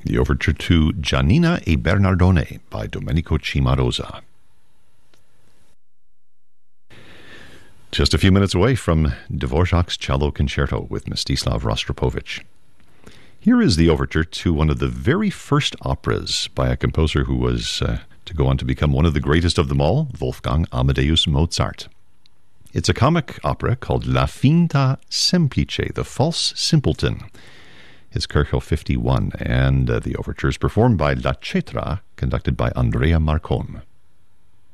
the overture to Giannina e Bernardone by Domenico Cimarosa. Just a few minutes away from Dvorak's Cello Concerto with Mstislav Rostropovich. Here is the overture to one of the very first operas by a composer who was to go on to become one of the greatest of them all, Wolfgang Amadeus Mozart. It's a comic opera called La Finta Semplice, The False Simpleton. It's Kirchhoff 51, and the overture is performed by La Cetra, conducted by Andrea Marcon.